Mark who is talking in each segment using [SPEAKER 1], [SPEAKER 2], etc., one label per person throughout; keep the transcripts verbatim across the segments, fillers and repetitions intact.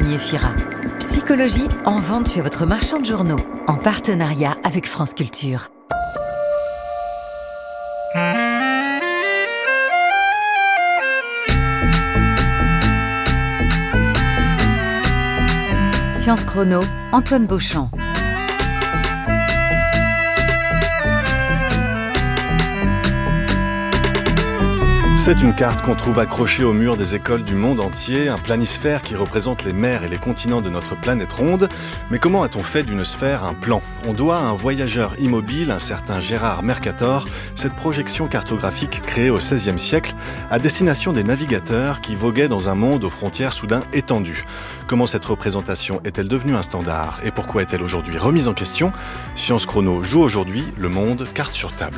[SPEAKER 1] signé Fira. Psychologie en vente chez votre marchand de journaux, en partenariat avec France Culture. Science Chrono, Antoine Beauchamp.
[SPEAKER 2] C'est une carte qu'on trouve accrochée au mur des écoles du monde entier, un planisphère qui représente les mers et les continents de notre planète ronde. Mais comment a-t-on fait d'une sphère un plan ? On doit à un voyageur immobile, un certain Gérard Mercator, cette projection cartographique créée au seizième siècle à destination des navigateurs qui voguaient dans un monde aux frontières soudain étendues. Comment cette représentation est-elle devenue un standard et pourquoi est-elle aujourd'hui remise en question ? Science Chrono joue aujourd'hui le monde carte sur table.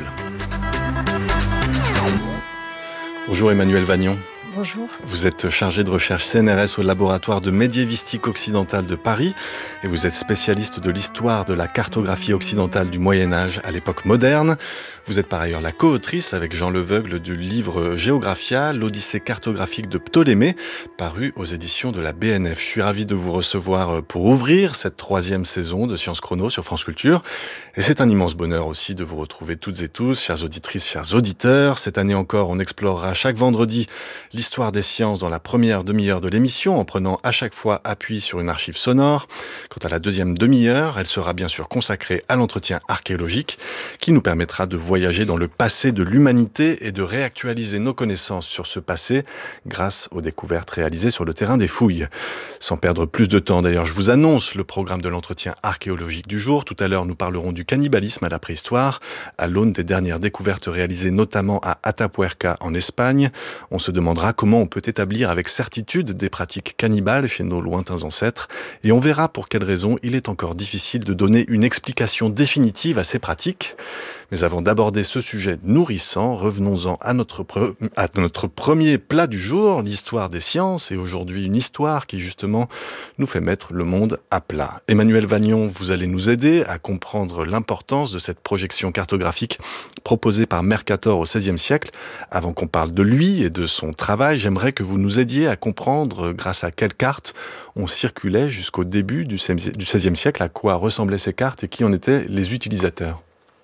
[SPEAKER 2] Bonjour Emmanuelle Vagnon.
[SPEAKER 3] Bonjour.
[SPEAKER 2] Vous êtes chargé de recherche C N R S au laboratoire de médiévistique occidentale de Paris et vous êtes spécialiste de l'histoire de la cartographie occidentale du Moyen-Âge à l'époque moderne. Vous êtes par ailleurs la co-autrice avec Jean Leveugle du livre Géographia, l'Odyssée cartographique de Ptolémée, paru aux éditions de la B N F. Je suis ravi de vous recevoir pour ouvrir cette troisième saison de Science Chrono sur France Culture. Et c'est un immense bonheur aussi de vous retrouver toutes et tous, chères auditrices, chers auditeurs. Cette année encore, on explorera chaque vendredi l'histoire des sciences dans la première demi-heure de l'émission, en prenant à chaque fois appui sur une archive sonore. Quant à la deuxième demi-heure, elle sera bien sûr consacrée à l'entretien archéologique, qui nous permettra de voyager dans le passé de l'humanité et de réactualiser nos connaissances sur ce passé grâce aux découvertes réalisées sur le terrain des fouilles. Sans perdre plus de temps, d'ailleurs, je vous annonce le programme de l'entretien archéologique du jour. Tout à l'heure, nous parlerons du cannibalisme à la préhistoire, à l'aune des dernières découvertes réalisées notamment à Atapuerca en Espagne. On se demandera comment on peut établir avec certitude des pratiques cannibales chez nos lointains ancêtres, et on verra pour quelles raisons il est encore difficile de donner une explication définitive à ces pratiques. Mais avant d'aborder ce sujet nourrissant, revenons-en à notre, pre- à notre premier plat du jour, l'histoire des sciences, et aujourd'hui une histoire qui justement nous fait mettre le monde à plat. Emmanuelle Vagnon, vous allez nous aider à comprendre l'importance de cette projection cartographique proposée par Mercator au seizième siècle. Avant qu'on parle de lui et de son travail, j'aimerais que vous nous aidiez à comprendre grâce à quelles cartes on circulait jusqu'au début du seizième siècle, à quoi ressemblaient ces cartes et qui en étaient les utilisateurs.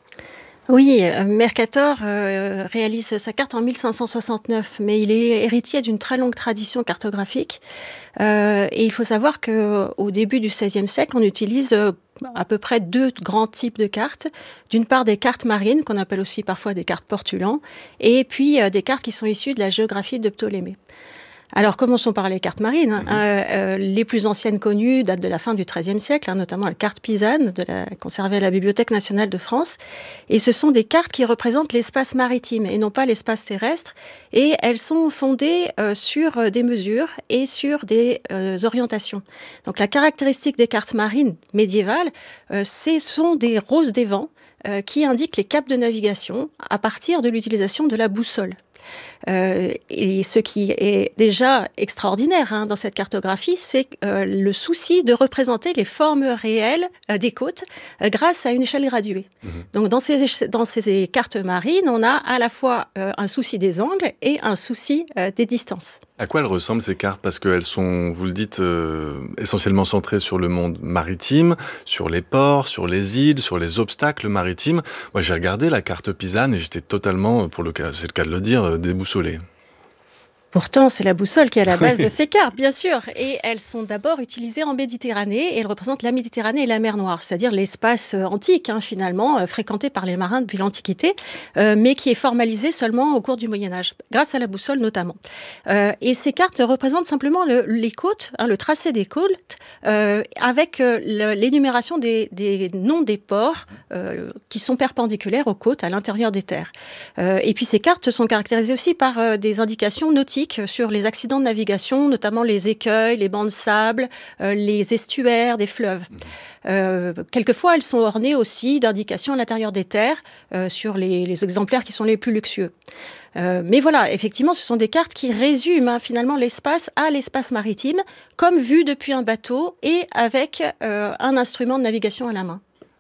[SPEAKER 3] Oui, Mercator euh, réalise sa carte en mille cinq cent soixante-neuf, mais il est héritier d'une très longue tradition cartographique. Euh, et il faut savoir qu'au début du seizième siècle, on utilise euh, à peu près deux grands types de cartes. D'une part, des cartes marines, qu'on appelle aussi parfois des cartes portulans, et puis euh, des cartes qui sont issues de la géographie de Ptolémée. Alors, commençons par les cartes marines. Mmh. Euh, euh, les plus anciennes connues datent de la fin du treizième siècle, hein, notamment la carte pisane, de la, conservée à la Bibliothèque nationale de France. Et ce sont des cartes qui représentent l'espace maritime et non pas l'espace terrestre. Et elles sont fondées euh, sur des mesures et sur des euh, orientations. Donc, la caractéristique des cartes marines médiévales, euh, ce sont des roses des vents euh, qui indiquent les caps de navigation à partir de l'utilisation de la boussole. Euh, et ce qui est déjà extraordinaire hein, dans cette cartographie, c'est euh, le souci de représenter les formes réelles euh, des côtes euh, grâce à une échelle graduée. Mmh. Donc dans ces, dans ces cartes marines, on a à la fois euh, un souci des angles et un souci euh, des distances.
[SPEAKER 2] À quoi elles ressemblent ces cartes ? Parce qu'elles sont, vous le dites, euh, essentiellement centrées sur le monde maritime, sur les ports, sur les îles, sur les obstacles maritimes. Moi j'ai regardé la carte pisane et j'étais totalement, pour le cas, c'est le cas de le dire, déboussolé.
[SPEAKER 3] Pourtant, c'est la boussole qui est à la base de ces cartes, bien sûr. Et elles sont d'abord utilisées en Méditerranée et elles représentent la Méditerranée et la mer Noire, c'est-à-dire l'espace antique, hein, finalement, euh, fréquenté par les marins depuis l'Antiquité, euh, mais qui est formalisé seulement au cours du Moyen-Âge, grâce à la boussole notamment. Euh, et ces cartes représentent simplement le, les côtes, hein, le tracé des côtes, euh, avec euh, le, l'énumération des, des noms des ports euh, qui sont perpendiculaires aux côtes à l'intérieur des terres. Euh, et puis ces cartes sont caractérisées aussi par euh, des indications nautiques sur les accidents de navigation, notamment les écueils, les bancs de sable, euh, les estuaires des fleuves. Euh, quelquefois, elles sont ornées aussi d'indications à l'intérieur des terres euh, sur les, les exemplaires qui sont les plus luxueux. Euh, mais voilà, effectivement, ce sont des cartes qui résument hein, finalement l'espace à l'espace maritime, comme vu depuis un bateau et avec euh, un instrument de navigation à la main.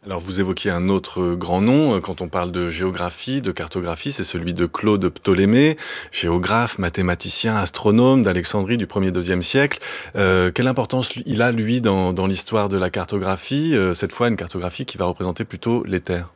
[SPEAKER 2] Alors vous évoquiez un autre grand nom quand on parle de géographie, de cartographie, c'est celui de Claude Ptolémée, géographe, mathématicien, astronome d'Alexandrie du premier deuxième siècle. Euh, quelle importance il a, lui, dans, dans l'histoire de la cartographie, euh, cette fois une cartographie qui va représenter plutôt les terres?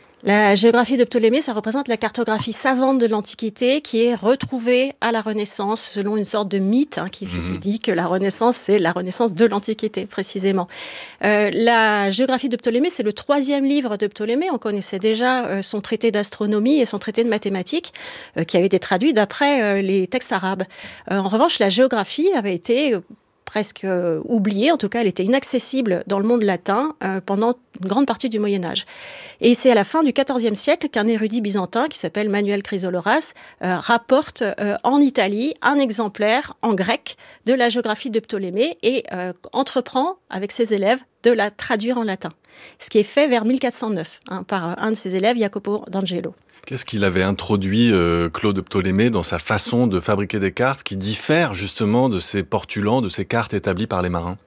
[SPEAKER 3] La géographie de Ptolémée, ça représente la cartographie savante de l'Antiquité qui est retrouvée à la Renaissance selon une sorte de mythe hein, qui mmh. dit que la Renaissance, c'est la Renaissance de l'Antiquité, précisément. Euh, la géographie de Ptolémée, c'est le troisième livre de Ptolémée. On connaissait déjà euh, son traité d'astronomie et son traité de mathématiques euh, qui avait été traduit d'après euh, les textes arabes. Euh, en revanche, la géographie avait été... Euh, presque euh, oubliée, en tout cas elle était inaccessible dans le monde latin euh, pendant une grande partie du Moyen-Âge. Et c'est à la fin du quatorzième siècle qu'un érudit byzantin qui s'appelle Manuel Chrysoloras euh, rapporte euh, en Italie un exemplaire en grec de la géographie de Ptolémée et euh, entreprend avec ses élèves de la traduire en latin. Ce qui est fait vers mille quatre cent neuf hein, par un de ses élèves, Jacopo d'Angelo.
[SPEAKER 2] Qu'est-ce qu'il avait introduit, euh, Claude Ptolémée, dans sa façon de fabriquer des cartes qui diffèrent justement de ces portulans, de ces cartes établies par les marins?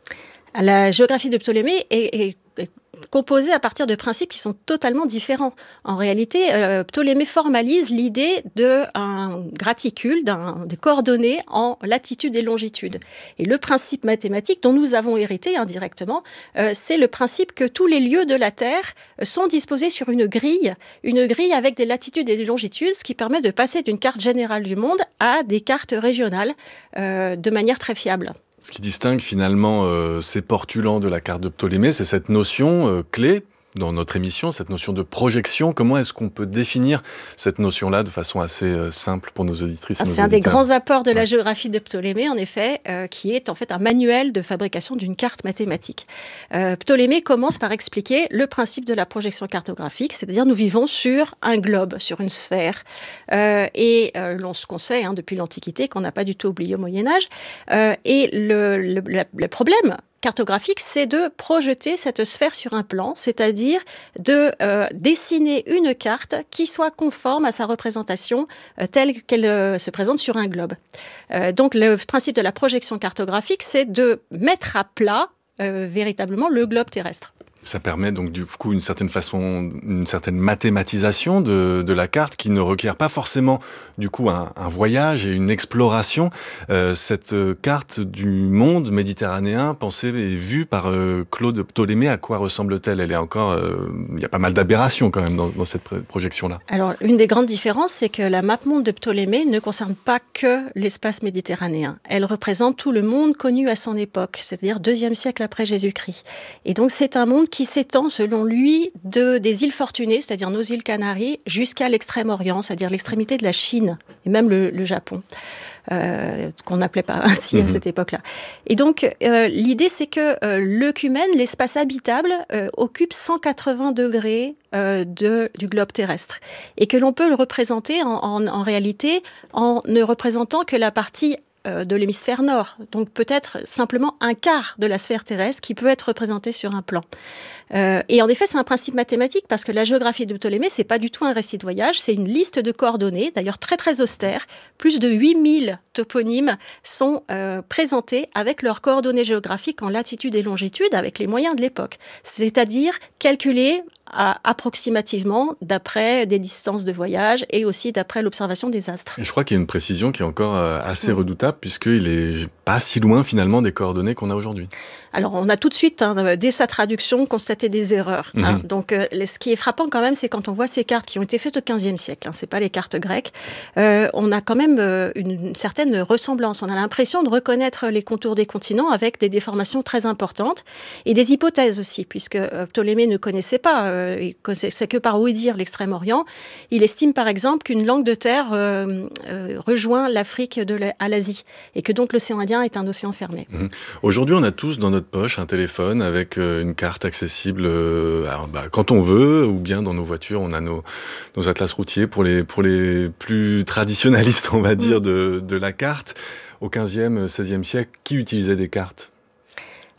[SPEAKER 3] La géographie de Ptolémée est, est, est composée à partir de principes qui sont totalement différents. En réalité, euh, Ptolémée formalise l'idée d'un graticule, d'un, des coordonnées en latitude et longitude. Et le principe mathématique dont nous avons hérité indirectement, euh, c'est le principe que tous les lieux de la Terre sont disposés sur une grille, une grille avec des latitudes et des longitudes, ce qui permet de passer d'une carte générale du monde à des cartes régionales euh, de manière très fiable.
[SPEAKER 2] Ce qui distingue finalement euh, ces portulans de la carte de Ptolémée, c'est cette notion euh, clé dans notre émission, cette notion de projection. Comment est-ce qu'on peut définir cette notion-là de façon assez euh, simple pour nos auditrices et
[SPEAKER 3] ah,
[SPEAKER 2] nos
[SPEAKER 3] C'est un
[SPEAKER 2] auditeurs.
[SPEAKER 3] des grands apports de la
[SPEAKER 2] ouais.
[SPEAKER 3] géographie de Ptolémée, en effet, euh, qui est en fait un manuel de fabrication d'une carte mathématique. Euh, Ptolémée commence par expliquer le principe de la projection cartographique, c'est-à-dire nous vivons sur un globe, sur une sphère. Euh, et euh, l'on se conseille hein, depuis l'Antiquité, qu'on n'a pas du tout oublié au Moyen-Âge. Euh, et le, le, le, le problème cartographique, c'est de projeter cette sphère sur un plan, c'est-à-dire de euh, dessiner une carte qui soit conforme à sa représentation euh, telle qu'elle euh, se présente sur un globe. Euh, donc le principe de la projection cartographique, c'est de mettre à plat euh, véritablement le globe terrestre.
[SPEAKER 2] Ça permet donc du coup une certaine façon, une certaine mathématisation de, de la carte qui ne requiert pas forcément du coup un, un voyage et une exploration. Euh, cette carte du monde méditerranéen pensée et vue par euh, Claude Ptolémée, à quoi ressemble-t-elle? Elle est encore, euh, il y a pas mal d'aberrations quand même dans, dans cette projection-là.
[SPEAKER 3] Alors une des grandes différences, c'est que la map-monde de Ptolémée ne concerne pas que l'espace méditerranéen. Elle représente tout le monde connu à son époque, c'est-à-dire deuxième siècle après Jésus-Christ. Et donc c'est un monde qui s'étend, selon lui, de, des îles Fortunées, c'est-à-dire nos îles Canaries, jusqu'à l'extrême-orient, c'est-à-dire l'extrémité de la Chine, et même le, le Japon, euh, qu'on n'appelait pas ainsi mmh. à cette époque-là. Et donc, euh, l'idée, c'est que euh, l'œcumène, l'espace habitable, euh, occupe cent quatre-vingts degrés euh, de, du globe terrestre, et que l'on peut le représenter, en, en, en réalité, en ne représentant que la partie de l'hémisphère nord, donc peut-être simplement un quart de la sphère terrestre qui peut être représentée sur un plan. Euh, et en effet, c'est un principe mathématique parce que la géographie de Ptolémée, c'est pas du tout un récit de voyage, c'est une liste de coordonnées, d'ailleurs très très austère. Plus de huit mille toponymes sont euh, présentés avec leurs coordonnées géographiques en latitude et longitude avec les moyens de l'époque, c'est-à-dire calculés à, approximativement d'après des distances de voyage et aussi d'après l'observation des astres.
[SPEAKER 2] Et je crois qu'il y a une précision qui est encore euh, assez mmh. redoutable puisqu'il est pas si loin finalement des coordonnées qu'on a aujourd'hui.
[SPEAKER 3] Alors, on a tout de suite, hein, dès sa traduction, constaté des erreurs. Hein.
[SPEAKER 2] Mmh.
[SPEAKER 3] Donc, euh, ce qui est frappant quand même, c'est quand on voit ces cartes qui ont été faites au quinzième siècle, hein, c'est pas les cartes grecques, euh, on a quand même euh, une, une certaine ressemblance. On a l'impression de reconnaître les contours des continents avec des déformations très importantes et des hypothèses aussi, puisque euh, Ptolémée ne connaissait pas, euh, il connaissait que par ouï-dire l'Extrême-Orient. Il estime par exemple qu'une langue de terre euh, euh, rejoint l'Afrique de la, à l'Asie et que donc l'océan Indien est un océan fermé.
[SPEAKER 2] Mmh. Aujourd'hui, on a tous dans notre poche un téléphone avec euh, une carte accessible euh, alors, bah, quand on veut, ou bien dans nos voitures, on a nos, nos atlas routiers pour les, pour les plus traditionnalistes, on va dire, de, de la carte. Au quinzième, seizième siècle, qui utilisait des cartes ?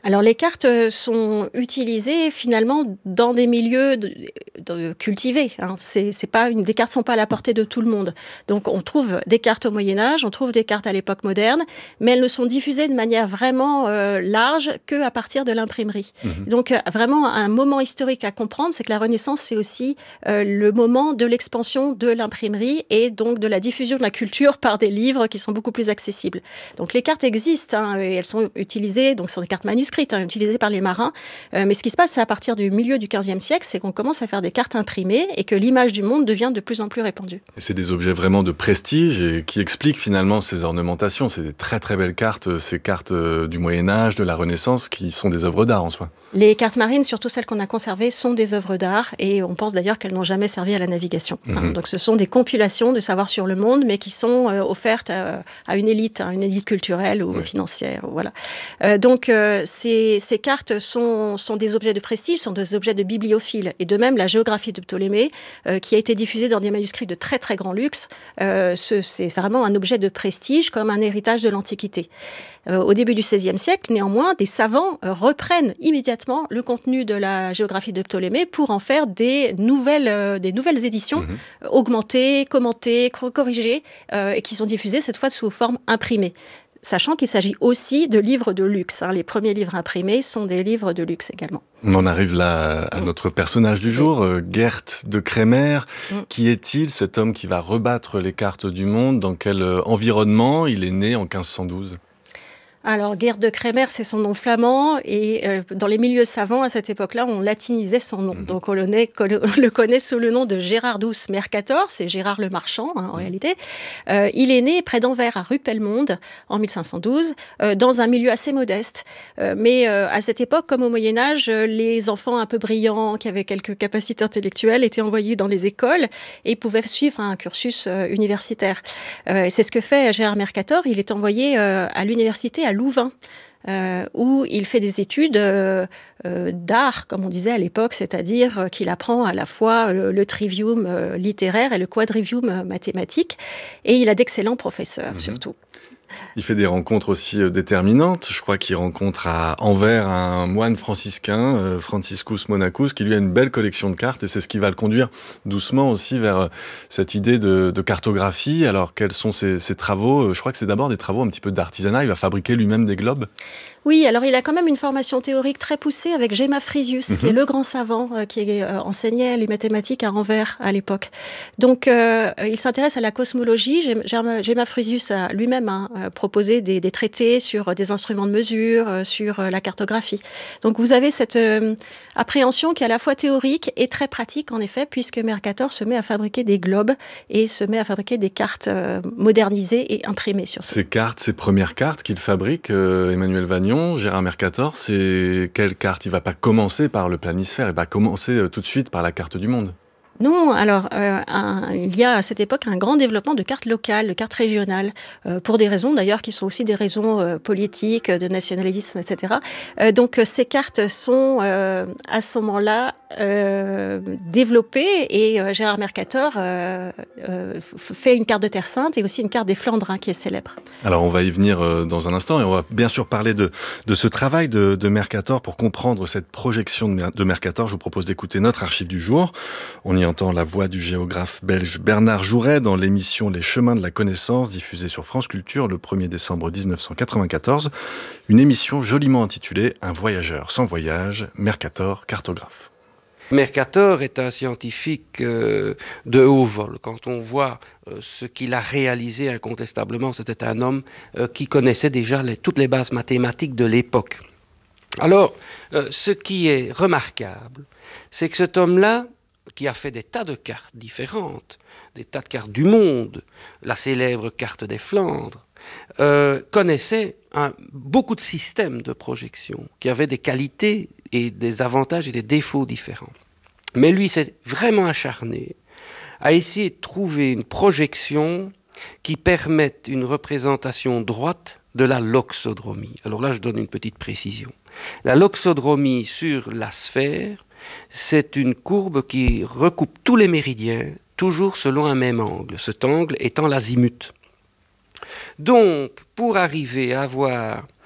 [SPEAKER 3] Alors les cartes sont utilisées finalement dans des milieux de, de cultivés. Hein. C'est, c'est pas une, des cartes sont pas à la portée de tout le monde. Donc on trouve des cartes au Moyen Âge, on trouve des cartes à l'époque moderne, mais elles ne sont diffusées de manière vraiment euh, large que à partir de l'imprimerie. Mmh. Donc euh, vraiment un moment historique à comprendre, c'est que la Renaissance c'est aussi euh, le moment de l'expansion de l'imprimerie et donc de la diffusion de la culture par des livres qui sont beaucoup plus accessibles. Donc les cartes existent hein, et elles sont utilisées, donc ce sont des cartes manuscrites. Hein, utilisées par les marins. Euh, mais ce qui se passe, c'est à partir du milieu du quinzième siècle, c'est qu'on commence à faire des cartes imprimées et que l'image du monde devient de plus en plus répandue.
[SPEAKER 2] Et c'est des objets vraiment de prestige et qui expliquent finalement ces ornementations. C'est des très très belles cartes, ces cartes du Moyen-Âge, de la Renaissance, qui sont des œuvres d'art en soi.
[SPEAKER 3] Les cartes marines, surtout celles qu'on a conservées, sont des œuvres d'art et on pense d'ailleurs qu'elles n'ont jamais servi à la navigation. Mmh. Hein, donc ce sont des compilations de savoir sur le monde, mais qui sont euh, offertes à, à une élite, à une élite culturelle ou oui. financière. Voilà. Euh, donc euh, ces, ces cartes sont, sont des objets de prestige, sont des objets de bibliophiles. Et de même, la géographie de Ptolémée, euh, qui a été diffusée dans des manuscrits de très très grand luxe, euh, ce, c'est vraiment un objet de prestige comme un héritage de l'Antiquité. Euh, au début du seizième siècle, néanmoins, des savants euh, reprennent immédiatement le contenu de la géographie de Ptolémée pour en faire des nouvelles, euh, des nouvelles éditions, mmh. euh, augmentées, commentées, corrigées, euh, et qui sont diffusées cette fois sous forme imprimée. Sachant qu'il s'agit aussi de livres de luxe. Hein. Les premiers livres imprimés sont des livres de luxe également.
[SPEAKER 2] On en arrive là à notre personnage du jour, oui. Gert de Crémer. Mm. Qui est-il, cet homme qui va rebattre les cartes du monde? Dans quel environnement il est né en quinze cent douze?
[SPEAKER 3] Alors, Gert de Crémer, c'est son nom flamand, et euh, dans les milieux savants, à cette époque-là, on latinisait son nom. Mmh. Donc, on le, naît, on le connaît sous le nom de Gerardus Mercator, c'est Gérard le Marchand, hein, en mmh. réalité. Euh, il est né près d'Anvers, à Ruppelmonde, en mille cinq cent douze, euh, dans un milieu assez modeste. Euh, mais euh, à cette époque, comme au Moyen-Âge, les enfants un peu brillants, qui avaient quelques capacités intellectuelles, étaient envoyés dans les écoles et pouvaient suivre un cursus euh, universitaire. Euh, et c'est ce que fait Gérard Mercator. Il est envoyé euh, à l'université à Louvain, euh, où il fait des études euh, euh, d'art, comme on disait à l'époque, c'est-à-dire euh, qu'il apprend à la fois le, le trivium euh, littéraire et le quadrivium euh, mathématique, et il a d'excellents professeurs, mmh. surtout.
[SPEAKER 2] Il fait des rencontres aussi déterminantes. Je crois qu'il rencontre à Anvers un moine franciscain, euh, Franciscus Monachus, qui lui a une belle collection de cartes, et c'est ce qui va le conduire doucement aussi vers cette idée de, de cartographie. Alors, quels sont ses, ses travaux? Je crois que c'est d'abord des travaux un petit peu d'artisanat. Il va fabriquer lui-même des globes.
[SPEAKER 3] Oui, alors il a quand même une formation théorique très poussée avec Gemma Frisius, mmh. qui est le grand savant euh, qui euh, enseignait les mathématiques à Anvers à l'époque. Donc, euh, il s'intéresse à la cosmologie. Gemma Frisius a lui-même hein, proposé des, des traités sur des instruments de mesure, euh, sur euh, la cartographie. Donc, vous avez cette euh, appréhension qui est à la fois théorique et très pratique, en effet, puisque Mercator se met à fabriquer des globes et se met à fabriquer des cartes euh, modernisées et imprimées surtout.
[SPEAKER 2] Ces cartes, ces premières cartes qu'il fabrique, euh, Emmanuel Vagnon, Gérard Mercator, c'est quelle carte? Il ne va pas commencer par le planisphère, il va commencer euh, tout de suite par la carte du monde.
[SPEAKER 3] Non, alors euh, un, il y a à cette époque un grand développement de cartes locales, de cartes régionales, euh, pour des raisons d'ailleurs qui sont aussi des raisons euh, politiques, de nationalisme, et cetera. Euh, donc ces cartes sont euh, à ce moment-là euh, développées et euh, Gérard Mercator euh, euh, fait une carte de Terre Sainte et aussi une carte des Flandres hein, qui est célèbre.
[SPEAKER 2] Alors on va y venir euh, dans un instant et on va bien sûr parler de, de ce travail de, de Mercator pour comprendre cette projection de, de Mercator. Je vous propose d'écouter notre archive du jour. On y entend la voix du géographe belge Bernard Jouret dans l'émission Les Chemins de la Connaissance, diffusée sur France Culture le premier décembre dix-neuf cent quatre-vingt-quatorze. Une émission joliment intitulée « Un voyageur sans voyage, Mercator, cartographe ».
[SPEAKER 4] Mercator est un scientifique euh, de haut vol. Quand on voit euh, ce qu'il a réalisé incontestablement, c'était un homme euh, qui connaissait déjà les, toutes les bases mathématiques de l'époque. Alors, euh, ce qui est remarquable, c'est que cet homme-là, qui a fait des tas de cartes différentes, des tas de cartes du monde, la célèbre carte des Flandres, euh, connaissait un, beaucoup de systèmes de projection qui avaient des qualités et des avantages et des défauts différents. Mais lui s'est vraiment acharné à essayer de trouver une projection qui permette une représentation droite de la loxodromie. Alors là, je donne une petite précision. La loxodromie sur la sphère, c'est une courbe qui recoupe tous les méridiens, toujours selon un même angle, cet angle étant l'azimut. Donc, pour arriver à avoir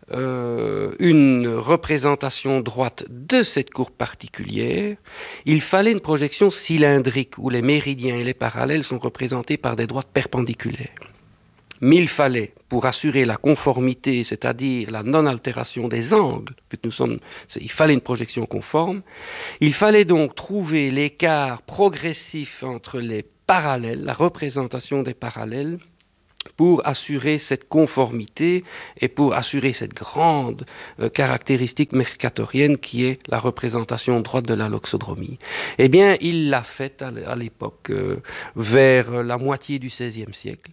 [SPEAKER 4] euh, une représentation droite de cette courbe particulière, il fallait une projection cylindrique où les méridiens et les parallèles sont représentés par des droites perpendiculaires. Mais il fallait, pour assurer la conformité, c'est-à-dire la non-altération des angles, puisque nous sommes, il fallait une projection conforme, il fallait donc trouver l'écart progressif entre les parallèles, la représentation des parallèles, pour assurer cette conformité et pour assurer cette grande euh, caractéristique mercatorienne qui est la représentation droite de la loxodromie. Eh bien, il l'a faite à l'époque, euh, vers la moitié du seizième siècle.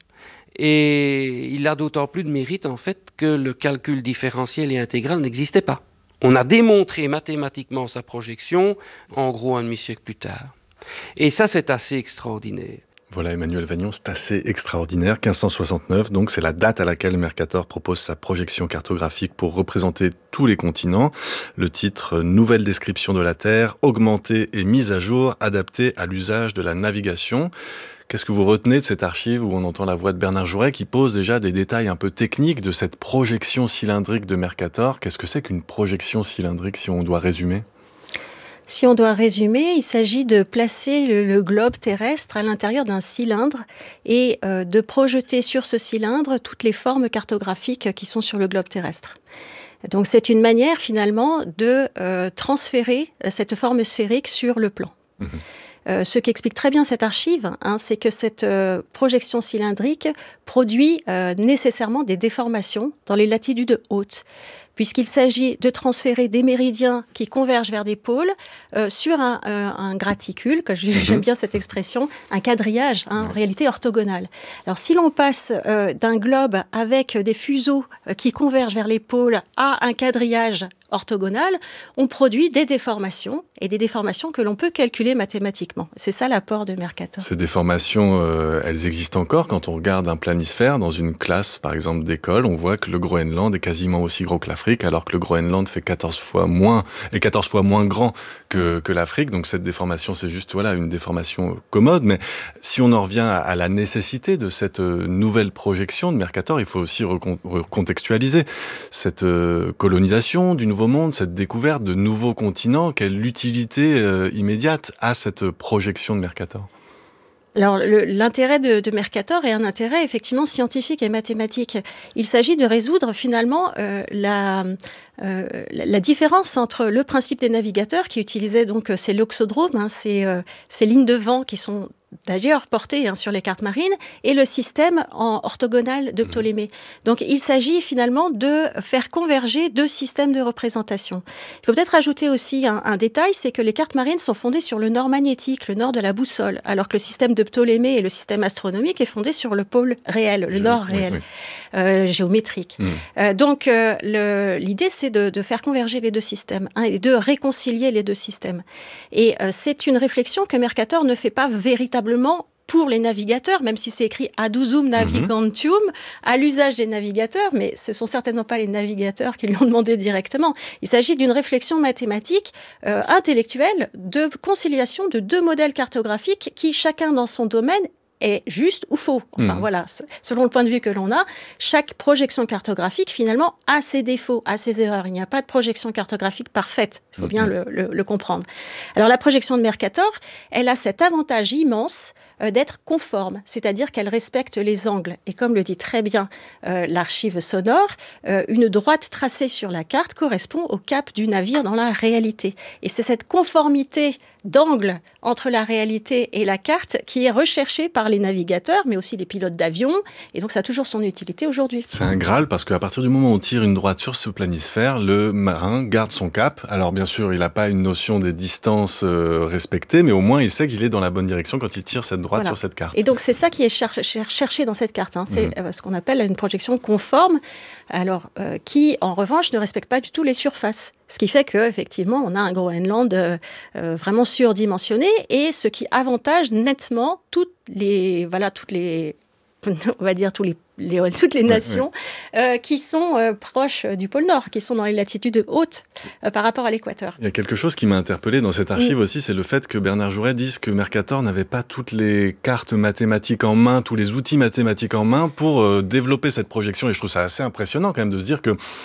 [SPEAKER 4] Et il a d'autant plus de mérite, en fait, que le calcul différentiel et intégral n'existait pas. On a démontré mathématiquement sa projection, en gros, un demi-siècle plus tard. Et ça, c'est assez extraordinaire.
[SPEAKER 2] Voilà, Emmanuel Vagnon, c'est assez extraordinaire. quinze cent soixante-neuf, donc c'est la date à laquelle Mercator propose sa projection cartographique pour représenter tous les continents. Le titre « Nouvelle description de la Terre, augmentée et mise à jour, adaptée à l'usage de la navigation ». Qu'est-ce que vous retenez de cette archive où on entend la voix de Bernard Jouret qui pose déjà des détails un peu techniques de cette projection cylindrique de Mercator? Qu'est-ce que c'est qu'une projection cylindrique si on doit résumer?
[SPEAKER 3] Si on doit résumer, il s'agit de placer le, le globe terrestre à l'intérieur d'un cylindre et euh, de projeter sur ce cylindre toutes les formes cartographiques qui sont sur le globe terrestre. Donc c'est une manière finalement de euh, transférer cette forme sphérique sur le plan. Mmh. Euh, ce qu'explique très bien cette archive, hein, c'est que cette euh, projection cylindrique produit euh, nécessairement des déformations dans les latitudes hautes, puisqu'il s'agit de transférer des méridiens qui convergent vers des pôles euh, sur un, euh, un graticule, que j'aime bien cette expression, un quadrillage, hein, en réalité orthogonal. Alors si l'on passe euh, d'un globe avec des fuseaux euh, qui convergent vers les pôles à un quadrillage orthogonal, on produit des déformations, et des déformations que l'on peut calculer mathématiquement. C'est ça l'apport de Mercator.
[SPEAKER 2] Ces déformations, euh, elles existent encore. Quand on regarde un planisphère dans une classe, par exemple, d'école, on voit que le Groenland est quasiment aussi gros que l'Afrique, alors que le Groenland fait quatorze fois moins, est quatorze fois moins grand que, que l'Afrique. Donc cette déformation, c'est juste voilà, une déformation commode. Mais si on en revient à, à la nécessité de cette nouvelle projection de Mercator, il faut aussi recon- recontextualiser cette euh, colonisation du Nouveau Monde, cette découverte de nouveaux continents. Quelle utilité euh, immédiate a cette projection de Mercator?
[SPEAKER 3] Alors, le, l'intérêt de, de Mercator est un intérêt effectivement scientifique et mathématique. Il s'agit de résoudre finalement euh, la, euh, la différence entre le principe des navigateurs qui utilisaient donc ces loxodromes, hein, ces, euh, ces lignes de vent qui sont d'ailleurs portées hein, sur les cartes marines, et le système en orthogonal de Ptolémée. Donc il s'agit finalement de faire converger deux systèmes de représentation. Il faut peut-être ajouter aussi un, un détail, c'est que les cartes marines sont fondées sur le nord magnétique, le nord de la boussole, alors que le système de Ptolémée et le système astronomique est fondé sur le pôle réel, le Je, nord réel, oui, oui. Euh, géométrique. Mmh. Euh, donc euh, le, l'idée c'est de, de faire converger les deux systèmes hein, et de réconcilier les deux systèmes. Et euh, c'est une réflexion que Mercator ne fait pas véritablement pour les navigateurs, même si c'est écrit ad usum navigantium, mmh. à l'usage des navigateurs, mais ce ne sont certainement pas les navigateurs qui lui ont demandé directement. Il s'agit d'une réflexion mathématique, euh, intellectuelle, de conciliation de deux modèles cartographiques qui, chacun dans son domaine, est juste ou faux. Enfin, mmh. voilà, selon le point de vue que l'on a, chaque projection cartographique, finalement, a ses défauts, a ses erreurs. Il n'y a pas de projection cartographique parfaite. Il faut mmh. bien le, le, le comprendre. Alors, la projection de Mercator, elle a cet avantage immense euh, d'être conforme, c'est-à-dire qu'elle respecte les angles. Et comme le dit très bien euh, l'archive sonore, euh, une droite tracée sur la carte correspond au cap du navire dans la réalité. Et c'est cette conformité d'angle entre la réalité et la carte qui est recherchée par les navigateurs, mais aussi les pilotes d'avion, et donc ça a toujours son utilité aujourd'hui.
[SPEAKER 2] C'est un Graal, parce qu'à partir du moment où on tire une droite sur ce planisphère, le marin garde son cap. Alors bien sûr, il n'a pas une notion des distances euh, respectées, mais au moins il sait qu'il est dans la bonne direction quand il tire cette droite voilà. sur cette carte.
[SPEAKER 3] Et donc c'est ça qui est cher- cher- cherché dans cette carte, hein. C'est mmh. euh, ce qu'on appelle une projection conforme, alors euh, qui en revanche ne respecte pas du tout les surfaces. Ce qui fait qu'effectivement, on a un Groenland euh, euh, vraiment surdimensionné, et ce qui avantage nettement toutes les, voilà, toutes les, on va dire tous les, les, toutes les nations oui, oui. Euh, qui sont euh, proches du pôle Nord, qui sont dans les latitudes hautes euh, par rapport à l'équateur.
[SPEAKER 2] Il y a quelque chose qui m'a interpellé dans cette archive oui. aussi, c'est le fait que Bernard Jouret dise que Mercator n'avait pas toutes les cartes mathématiques en main, tous les outils mathématiques en main pour euh, développer cette projection. Et je trouve ça assez impressionnant quand même de se dire que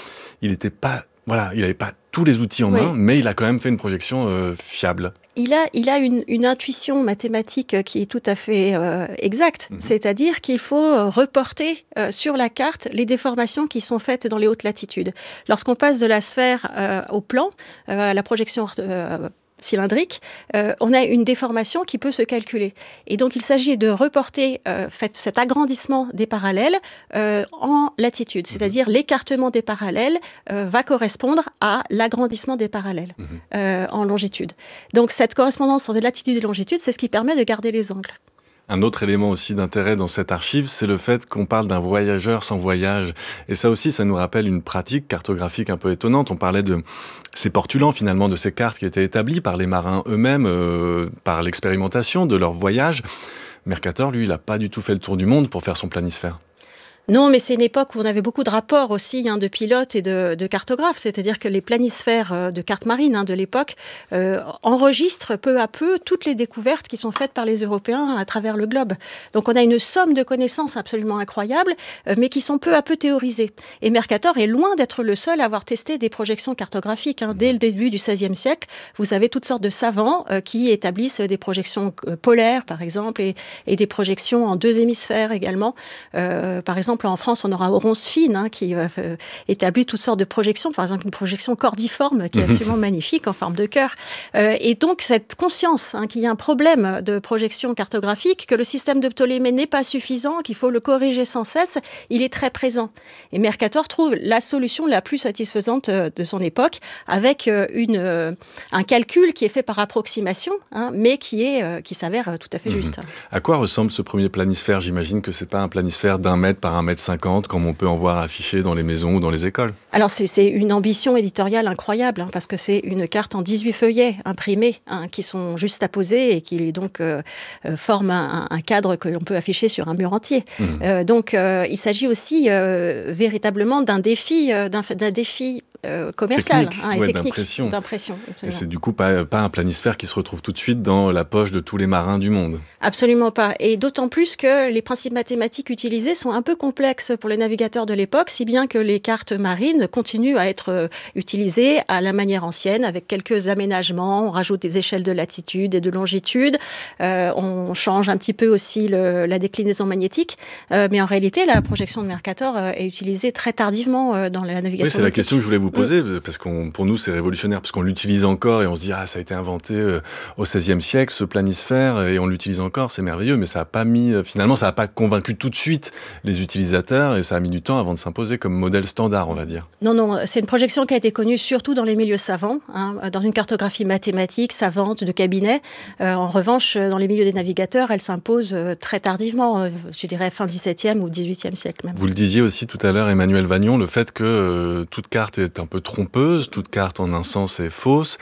[SPEAKER 2] il n'était pas, voilà, il n'avait pas tous les outils en main, oui. mais il a quand même fait une projection euh, fiable.
[SPEAKER 3] Il a, il a une, une intuition mathématique qui est tout à fait euh, exacte, mmh. c'est-à-dire qu'il faut reporter euh, sur la carte les déformations qui sont faites dans les hautes latitudes. Lorsqu'on passe de la sphère euh, au plan, euh, à la projection euh, cylindrique, euh, on a une déformation qui peut se calculer. Et donc, il s'agit de reporter euh, fait, cet agrandissement des parallèles euh, en latitude, c'est-à-dire mmh. l'écartement des parallèles euh, va correspondre à l'agrandissement des parallèles mmh. euh, en longitude. Donc, cette correspondance entre latitude et longitude, c'est ce qui permet de garder les angles.
[SPEAKER 2] Un autre élément aussi d'intérêt dans cette archive, c'est le fait qu'on parle d'un voyageur sans voyage. Et ça aussi, ça nous rappelle une pratique cartographique un peu étonnante. On parlait de ces portulans, finalement, de ces cartes qui étaient établies par les marins eux-mêmes, euh, par l'expérimentation de leur voyage. Mercator, lui, il n'a pas du tout fait le tour du monde pour faire son planisphère.
[SPEAKER 3] Non, mais c'est une époque où on avait beaucoup de rapports aussi hein, de pilotes et de, de cartographes, c'est-à-dire que les planisphères de cartes marines hein, de l'époque euh, enregistrent peu à peu toutes les découvertes qui sont faites par les Européens à travers le globe. Donc on a une somme de connaissances absolument incroyables, euh, mais qui sont peu à peu théorisées. Et Mercator est loin d'être le seul à avoir testé des projections cartographiques. Hein. Dès le début du seizième siècle, vous avez toutes sortes de savants euh, qui établissent des projections euh, polaires, par exemple, et, et des projections en deux hémisphères également. Euh, par exemple, en France, on aura Oronce Fine hein, qui euh, établit toutes sortes de projections, par exemple une projection cordiforme qui est absolument magnifique en forme de cœur. Euh, et donc cette conscience hein, qu'il y a un problème de projection cartographique, que le système de Ptolémée n'est pas suffisant, qu'il faut le corriger sans cesse, il est très présent. Et Mercator trouve la solution la plus satisfaisante de son époque avec une, euh, un calcul qui est fait par approximation, hein, mais qui, est, euh, qui s'avère tout à fait juste.
[SPEAKER 2] Mmh. À quoi ressemble ce premier planisphère ? J'imagine que ce n'est pas un planisphère d'un mètre par un mètre cinquante, comme on peut en voir affiché dans les maisons ou dans les écoles.
[SPEAKER 3] Alors c'est, c'est une ambition éditoriale incroyable, hein, parce que c'est une carte en dix-huit feuillets imprimés, hein, qui sont juste à poser et qui donc euh, forment un, un cadre que l'on peut afficher sur un mur entier. Mmh. Euh, donc euh, il s'agit aussi euh, véritablement d'un défi, euh, d'un, d'un défi Euh, commercial
[SPEAKER 2] technique,
[SPEAKER 3] hein, et
[SPEAKER 2] ouais,
[SPEAKER 3] technique,
[SPEAKER 2] d'impression.
[SPEAKER 3] d'impression
[SPEAKER 2] et c'est du coup pas, pas un planisphère qui se retrouve tout de suite dans la poche de tous les marins du monde.
[SPEAKER 3] Absolument pas. Et d'autant plus que les principes mathématiques utilisés sont un peu complexes pour les navigateurs de l'époque, si bien que les cartes marines continuent à être utilisées à la manière ancienne, avec quelques aménagements. On rajoute des échelles de latitude et de longitude. Euh, on change un petit peu aussi le, la déclinaison magnétique. Euh, mais en réalité, la projection de Mercator euh, est utilisée très tardivement euh, dans la navigation.
[SPEAKER 2] Oui, c'est
[SPEAKER 3] nautique.
[SPEAKER 2] la question que je voulais vous poser, mmh. parce que pour nous, c'est révolutionnaire, parce qu'on l'utilise encore et on se dit « Ah, ça a été inventé euh, au seizième siècle, ce planisphère, et on l'utilise encore, c'est merveilleux. » Mais ça a pas mis, euh, finalement, ça n'a pas convaincu tout de suite les utilisateurs et ça a mis du temps avant de s'imposer comme modèle standard, on va dire.
[SPEAKER 3] Non, non, c'est une projection qui a été connue surtout dans les milieux savants, hein, dans une cartographie mathématique, savante, de cabinet. Euh, en revanche, dans les milieux des navigateurs, elle s'impose euh, très tardivement, euh, je dirais fin dix-septième ou dix-huitième siècle même.
[SPEAKER 2] Vous le disiez aussi tout à l'heure, Emmanuel Vagnon, le fait que euh, toute carte est un peu trompeuse, toute carte en un sens est fausse.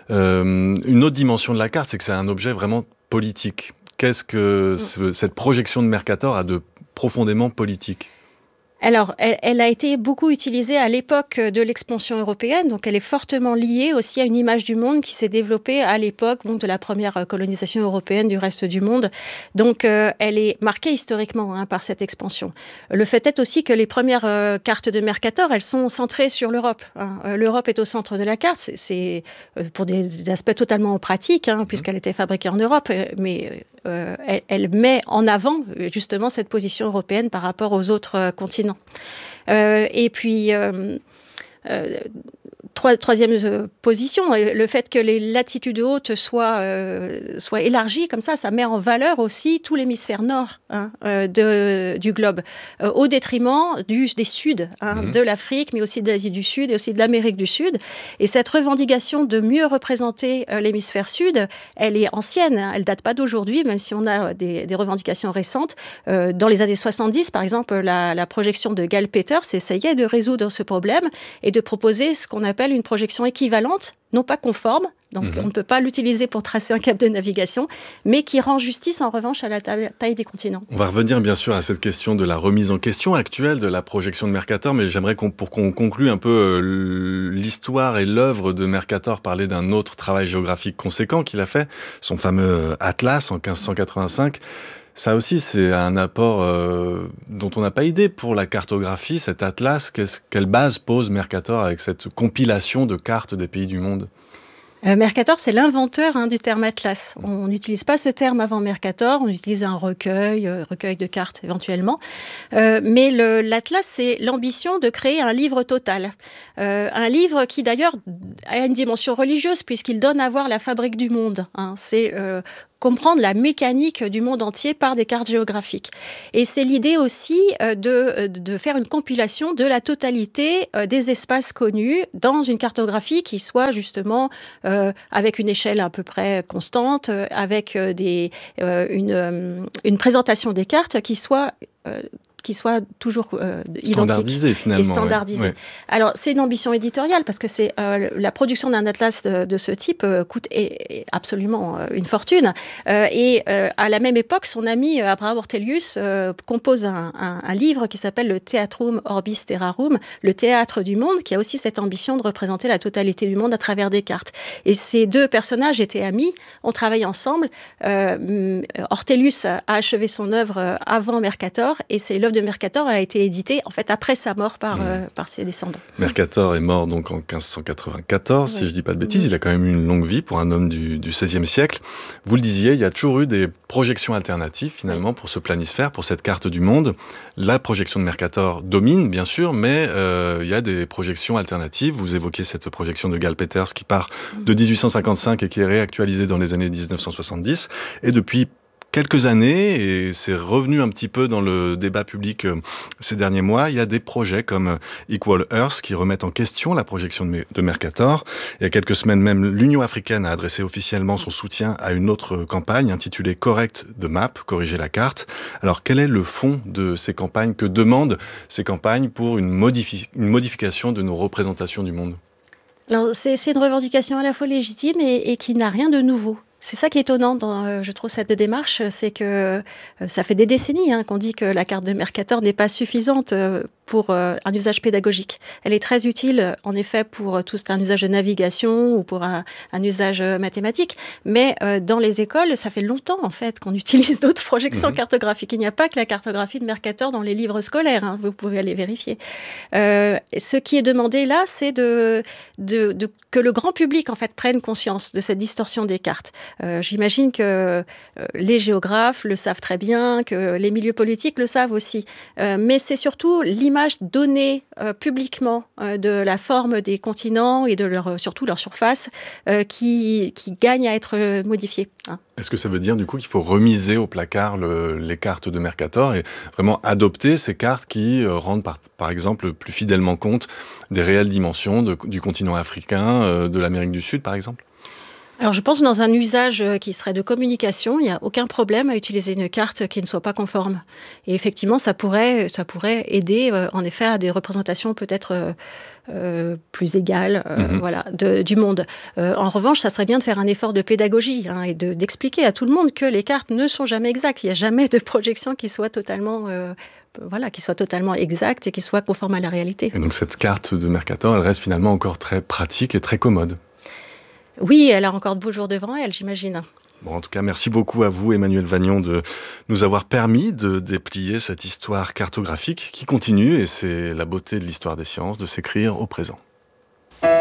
[SPEAKER 2] Euh, une autre dimension de la carte, c'est que c'est un objet vraiment politique. Qu'est-ce que mmh. cette projection de Mercator a de profondément politique ?
[SPEAKER 3] Alors, elle, elle a été beaucoup utilisée à l'époque de l'expansion européenne, donc elle est fortement liée aussi à une image du monde qui s'est développée à l'époque bon, de la première colonisation européenne du reste du monde. Donc, euh, elle est marquée historiquement hein, par cette expansion. Le fait est aussi que les premières euh, cartes de Mercator, elles sont centrées sur l'Europe. Hein. L'Europe est au centre de la carte, c'est, c'est euh, pour des, des aspects totalement pratiques, hein, puisqu'elle était fabriquée en Europe, mais euh, elle, elle met en avant justement cette position européenne par rapport aux autres euh, continents. Euh, et puis, euh, euh, trois, troisième euh, position, le fait que les latitudes hautes soient, euh, soient élargies, comme ça, ça met en valeur aussi tout l'hémisphère nord hein, euh, de, du globe, euh, au détriment du, des suds, hein, mmh. de l'Afrique, mais aussi de l'Asie du Sud et aussi de l'Amérique du Sud. Et cette revendication de mieux représenter euh, l'hémisphère sud, elle est ancienne, hein, elle ne date pas d'aujourd'hui, même si on a des, des revendications récentes. Euh, dans les années soixante-dix, par exemple, la, la projection de Gall Peters essayait de résoudre ce problème et de proposer ce qu'on appelle une projection équivalente, non pas conforme, donc mmh. on ne peut pas l'utiliser pour tracer un cap de navigation, mais qui rend justice en revanche à la ta- taille des continents.
[SPEAKER 2] On va revenir bien sûr à cette question de la remise en question actuelle de la projection de Mercator, mais j'aimerais qu'on, pour qu'on conclue un peu euh, l'histoire et l'œuvre de Mercator, parler d'un autre travail géographique conséquent qu'il a fait, son fameux Atlas en quinze cent quatre-vingt-cinq. Ça aussi, c'est un apport euh, dont on n'a pas idée pour la cartographie, cet atlas. Qu'est-ce, quelle base pose Mercator avec cette compilation de cartes des pays du monde ?
[SPEAKER 3] Euh, Mercator, c'est l'inventeur hein, du terme atlas. On n'utilise pas ce terme avant Mercator, on utilise un recueil, euh, recueil de cartes éventuellement. Euh, mais le, l'atlas, c'est l'ambition de créer un livre total. Euh, un livre qui d'ailleurs a une dimension religieuse puisqu'il donne à voir la fabrique du monde. Hein. C'est euh, comprendre la mécanique du monde entier par des cartes géographiques. Et c'est l'idée aussi euh, de, de faire une compilation de la totalité euh, des espaces connus dans une cartographie qui soit justement euh, avec une échelle à peu près constante, euh, avec euh, des, euh, une, euh, une présentation des cartes qui soit... Euh, qui soit toujours euh,
[SPEAKER 2] standardisé finalement.
[SPEAKER 3] Et standardisé.
[SPEAKER 2] Ouais. Ouais.
[SPEAKER 3] Alors, c'est une ambition éditoriale parce que c'est, euh, la production d'un atlas de, de ce type euh, coûte et, et absolument euh, une fortune. Euh, et euh, à la même époque, son ami Abraham Ortelius euh, compose un, un, un livre qui s'appelle le Theatrum Orbis Terrarum, le théâtre du monde, qui a aussi cette ambition de représenter la totalité du monde à travers des cartes. Et ces deux personnages étaient amis, ont travaillé ensemble. Euh, Ortelius a achevé son œuvre avant Mercator et c'est l'œuvre de Mercator a été édité en fait après sa mort par, mmh. euh, par ses descendants.
[SPEAKER 2] Mercator est mort donc en quinze cent quatre-vingt-quatorze, oui. si je dis pas de bêtises. Mmh. Il a quand même eu une longue vie pour un homme du, du seizième siècle. Vous le disiez, il y a toujours eu des projections alternatives finalement oui. pour ce planisphère, pour cette carte du monde. La projection de Mercator domine bien sûr, mais euh, il y a des projections alternatives. Vous évoquiez cette projection de Gall Peters qui part mmh. de dix-huit cent cinquante-cinq et qui est réactualisée dans les années dix-neuf cent soixante-dix. Et depuis quelques années, et c'est revenu un petit peu dans le débat public euh, ces derniers mois, il y a des projets comme Equal Earth qui remettent en question la projection de, de Mercator. Il y a quelques semaines même, l'Union africaine a adressé officiellement son soutien à une autre campagne intitulée Correct the Map, corriger la carte. Alors quel est le fond de ces campagnes? Que demandent ces campagnes pour une, modifi- une modification de nos représentations du monde?
[SPEAKER 3] Alors c'est, c'est une revendication à la fois légitime et, et qui n'a rien de nouveau. C'est ça qui est étonnant dans, euh, je trouve, cette démarche, c'est que euh, ça fait des décennies hein, qu'on dit que la carte de Mercator n'est pas suffisante euh, pour euh, un usage pédagogique. Elle est très utile, en effet, pour tout un usage de navigation ou pour un, un usage mathématique. Mais euh, dans les écoles, ça fait longtemps, en fait, qu'on utilise d'autres projections mmh. cartographiques. Il n'y a pas que la cartographie de Mercator dans les livres scolaires, hein, vous pouvez aller vérifier. Euh, ce qui est demandé là, c'est de, de, de, que le grand public, en fait, prenne conscience de cette distorsion des cartes. Euh, j'imagine que euh, les géographes le savent très bien, que les milieux politiques le savent aussi. Euh, mais c'est surtout l'image donnée euh, publiquement euh, de la forme des continents et de leur, surtout leur surface euh, qui, qui gagne à être modifiée. Hein.
[SPEAKER 2] Est-ce que ça veut dire du coup qu'il faut remiser au placard le, les cartes de Mercator et vraiment adopter ces cartes qui euh, rendent par, par exemple plus fidèlement compte des réelles dimensions de, du continent africain, euh, de l'Amérique du Sud par exemple?
[SPEAKER 3] Alors je pense que dans un usage qui serait de communication, il n'y a aucun problème à utiliser une carte qui ne soit pas conforme. Et effectivement, ça pourrait, ça pourrait aider euh, en effet à des représentations peut-être euh, euh, plus égales euh, mm-hmm. voilà, de, du monde. Euh, en revanche, ça serait bien de faire un effort de pédagogie hein, et de, d'expliquer à tout le monde que les cartes ne sont jamais exactes. Il n'y a jamais de projection qui soit totalement... Euh, Voilà, qui soit totalement exacte et qui soit conforme à la réalité.
[SPEAKER 2] Et donc cette carte de Mercator, elle reste finalement encore très pratique et très commode.
[SPEAKER 3] Oui, elle a encore de beaux jours devant elle, j'imagine.
[SPEAKER 2] Bon, en tout cas, merci beaucoup à vous, Emmanuelle Vagnon, de nous avoir permis de déplier cette histoire cartographique qui continue, et c'est la beauté de l'histoire des sciences, de s'écrire au présent.